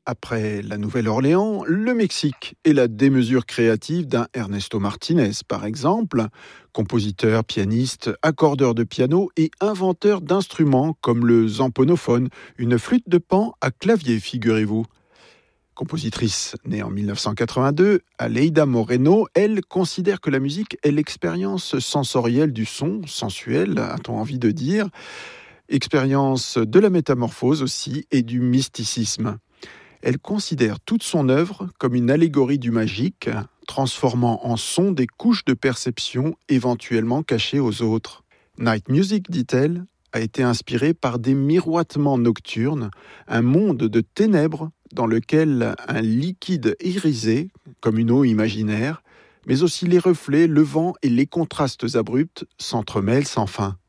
Après la Nouvelle-Orléans, le Mexique et la démesure créative d'un Ernesto Martinez, par exemple, compositeur, pianiste, accordeur de piano et inventeur d'instruments comme le zamponophone, une flûte de pan à clavier, figurez-vous. Compositrice née en 1982, Aleida Moreno, elle considère que la musique est l'expérience sensorielle du son, sensuelle, a-t-on envie de dire, expérience de la métamorphose aussi et du mysticisme. Elle considère toute son œuvre comme une allégorie du magique, transformant en son des couches de perception éventuellement cachées aux autres. Night Music, dit-elle, a été inspirée par des miroitements nocturnes, un monde de ténèbres dans lequel un liquide irisé, comme une eau imaginaire, mais aussi les reflets, le vent et les contrastes abrupts s'entremêlent sans fin.